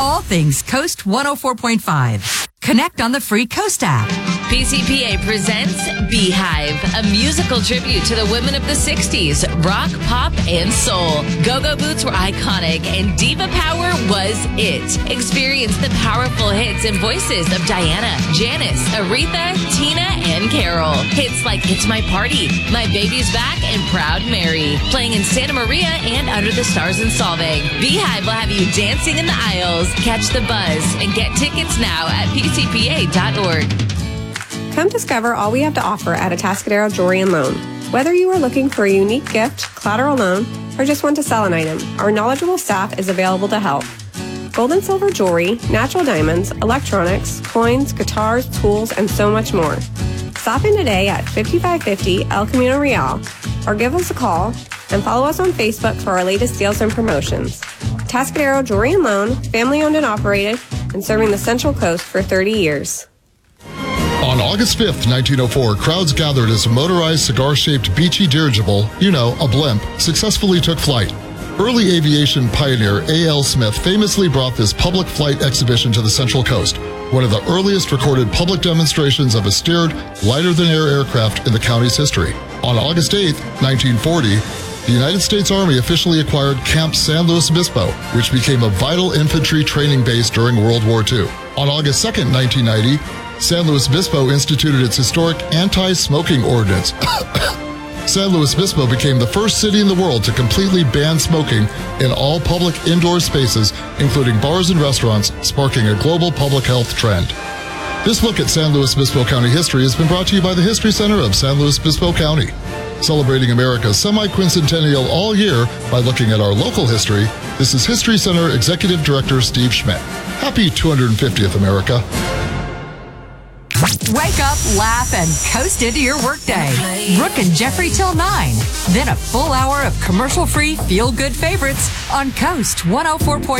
all things Coast 104.5. Connect on the free Coast app. PCPA presents Beehive, a musical tribute to the women of the 60s, rock, pop, and soul. Go-Go Boots were iconic, and diva power was it. Experience the powerful hits and voices of Diana, Janice, Aretha, Tina, and Carol. Hits like It's My Party, My Baby's Back, and Proud Mary. Playing in Santa Maria and Under the Stars in Solvang. Beehive will have you dancing in the aisles. Catch the buzz and get tickets now at PCPA.org. Come discover all we have to offer at Atascadero Jewelry and Loan. Whether you are looking for a unique gift, collateral loan, or just want to sell an item, our knowledgeable staff is available to help. Gold and silver jewelry, natural diamonds, electronics, coins, guitars, tools, and so much more. Stop in today at 5550 El Camino Real or give us a call and follow us on Facebook for our latest deals and promotions. Atascadero Jewelry and Loan, family owned and operated, and serving the Central Coast for 30 years. On August 5th, 1904, crowds gathered as a motorized cigar-shaped Beechey dirigible, a blimp, successfully took flight. Early aviation pioneer A.L. Smith famously brought this public flight exhibition to the Central Coast, one of the earliest recorded public demonstrations of a steered, lighter-than-air aircraft in the county's history. On August 8th, 1940, the United States Army officially acquired Camp San Luis Obispo, which became a vital infantry training base during World War II. On August 2nd, 1990, San Luis Obispo instituted its historic anti-smoking ordinance. San Luis Obispo became the first city in the world to completely ban smoking in all public indoor spaces, including bars and restaurants, sparking a global public health trend. This look at San Luis Obispo County history has been brought to you by the History Center of San Luis Obispo County. Celebrating America's semi-quincentennial all year by looking at our local history, this is History Center Executive Director Steve Schmidt. Happy 250th, America. Wake up, laugh, and coast into your workday. Brooke and Jeffrey till 9. Then a full hour of commercial-free feel-good favorites on Coast 104.5.